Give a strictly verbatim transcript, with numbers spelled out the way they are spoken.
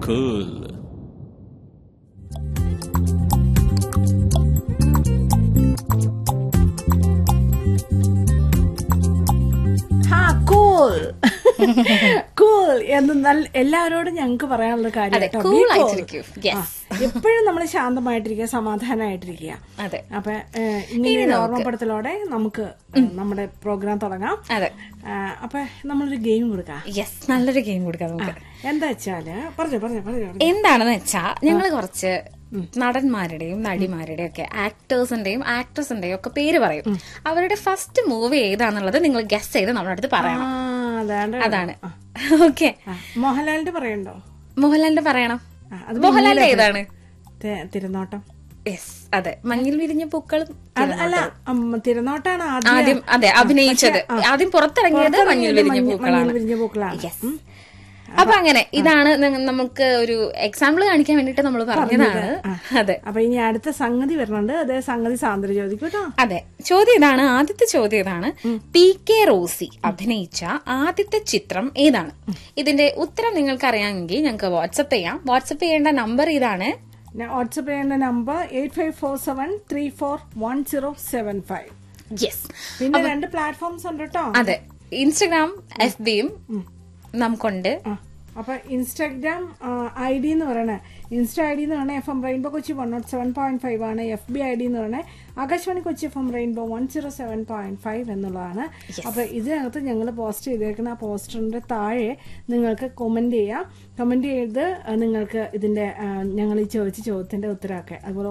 cool. Ha, cool. Cool എന്ന് നല്ല എല്ലാവരോടും ഞങ്ങൾക്ക് പറയാനുള്ള കാര്യം എപ്പോഴും നമ്മൾ ശാന്തമായിട്ടിരിക്കുക, സമാധാനമായിട്ടിരിക്കുക. അതെ. അപ്പൊ ഇങ്ങനെ ഓർമ്മപ്പെടുത്തലോടെ നമുക്ക് നമ്മുടെ പ്രോഗ്രാം തുടങ്ങാം. അതെ. അപ്പൊ നമ്മളൊരു ഗെയിം കൊടുക്കാം. യെസ്, നല്ലൊരു ഗെയിം കൊടുക്കാം നമുക്ക്. എന്താ വെച്ചാല് പറഞ്ഞു പറഞ്ഞു പറഞ്ഞു എന്താണെന്ന് വെച്ചാ ഞങ്ങള് കുറച്ച് നടന്മാരുടെയും നടിമാരുടെയും ഒക്കെ ആക്ടേഴ്സിന്റെയും ആക്ട്രസിന്റെയും ഒക്കെ പേര് പറയും. അവരുടെ ഫസ്റ്റ് മൂവി ഏതാന്നുള്ളത് നിങ്ങൾ ഗസ് ചെയ്ത് നമ്മുടെ അടുത്ത് പറയണം. അതാണ്. ഓക്കെ. മോഹൻലാലിന്റെ പറയണ്ടോ? മോഹൻലാലിന്റെ പറയണം. മോഹൻലാലിന്റെ ഏതാണ്? തിരുനോട്ടം. യെസ്, അതെ. മഞ്ഞിൽ വിരിഞ്ഞ പൂക്കളും. അല്ല, തിരുനോട്ടാണ് ആദ്യം അതെ അഭിനയിച്ചത്. ആദ്യം പുറത്തിറങ്ങിയത് മഞ്ഞിൽ വിരിഞ്ഞ പൂക്കളാണ്. യെസ്. അപ്പൊ അങ്ങനെ ഇതാണ് നമുക്ക് ഒരു എക്സാമ്പിൾ കാണിക്കാൻ വേണ്ടിട്ട് നമ്മൾ പറഞ്ഞതാണ്. അതെ. അപ്പൊ ഇനി അടുത്ത സംഗതി വരുന്നുണ്ട്. അതേ സംഗതി സാന്ദ്ര ചോദിക്കൂട്ടോ. അതെ, ചോദ്യം ഇതാണ്. ആദ്യത്തെ ചോദ്യം ഇതാണ്. പി കെ റോസി അഭിനയിച്ച ആദ്യത്തെ ചിത്രം ഏതാണ്? ഇതിന്റെ ഉത്തരം നിങ്ങൾക്ക് അറിയാമെങ്കിൽ ഞങ്ങൾക്ക് വാട്സപ്പ് ചെയ്യാം. വാട്സപ്പ് ചെയ്യേണ്ട നമ്പർ ഇതാണ്. വാട്സപ്പ് ചെയ്യേണ്ട number eight five four seven three four one zero seven five. Yes. പിന്നെ രണ്ട് പ്ലാറ്റ്ഫോംസ് ഉണ്ട് കേട്ടോ. അതെ, ഇൻസ്റ്റഗ്രാം എഫ് ബിയും നമുക്കുണ്ട്. അപ്പൊ ഇൻസ്റ്റാഗ്രാം ഐ ഡി എന്ന് പറയണേ, ഇൻസ്റ്റാ ഐ ഡി എന്ന് പറഞ്ഞാൽ F M rainbow Kochi one not seven point five ആണ്. എഫ് ബി ഐ ഡി എന്ന് പറഞ്ഞാൽ Akashvani Kochi F M rainbow one zero seven point five എന്നുള്ളതാണ്. അപ്പൊ ഇതിനകത്ത് ഞങ്ങൾ പോസ്റ്റ് ചെയ്തേക്കുന്ന ആ പോസ്റ്ററിന്റെ താഴെ നിങ്ങൾക്ക് കമന്റ് ചെയ്യാം. കമന്റ് ചെയ്ത് നിങ്ങൾക്ക് ഇതിന്റെ ഞങ്ങൾ ഈ ചോദിച്ച ചോദ്യത്തിന്റെ ഉത്തരമൊക്കെ അതുപോലെ